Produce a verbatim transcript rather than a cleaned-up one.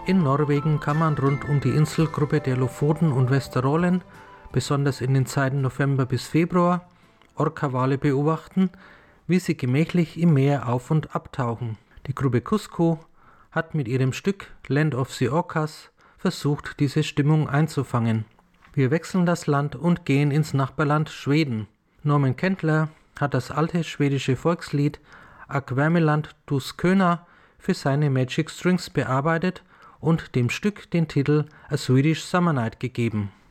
In Norwegen kann man rund um die Inselgruppe der Lofoten und Vesterålen, besonders in den Zeiten November bis Februar, Orca-Wale beobachten, wie sie gemächlich im Meer auf- und abtauchen. Die Gruppe Cusco hat mit ihrem Stück Land of the Orcas versucht, diese Stimmung einzufangen. Wir wechseln das Land und gehen ins Nachbarland Schweden. Norman Kendler hat das alte schwedische Volkslied Akvärmeland du Sköna für seine Magic Strings bearbeitet und dem Stück den Titel A Swedish Summer Night gegeben.